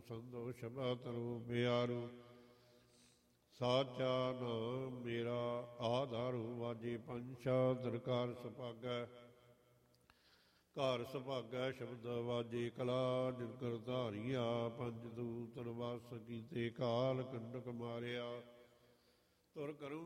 ਸੰਦੋ ਸ਼ਬਾ ਤਰੋ ਪਿਆਰੂ। ਸਾਚਾ ਨਾਮ ਮੇਰਾ ਆਧਾਰੂ। ਵਾਜੇ ਪੰਛਾ ਦਰਕਾਰ ਸੁਭਾਗੈ। ਘਰ ਸੁਭਾਗੈ ਸ਼ਬਦ ਵਾਜੇ ਕਲਾ। ਨਿਰਕਰ ਧਾਰੀਆ ਪੰਜ ਦੂਤਰ ਵਸ ਕੀਤੇ ਕਾਲ। ਕੰਡਕ ਮਾਰਿਆ ਤੁਰ ਕਰੂੰ